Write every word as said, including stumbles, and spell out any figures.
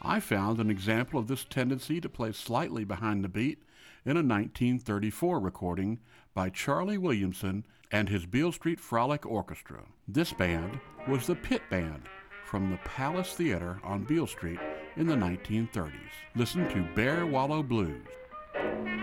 I found an example of this tendency to play slightly behind the beat in a nineteen thirty-four recording by Charlie Williamson and his Beale Street Frolic Orchestra. This band was the Pit Band from the Palace Theater on Beale Street in the nineteen thirties. Listen to Bear Wallow Blues.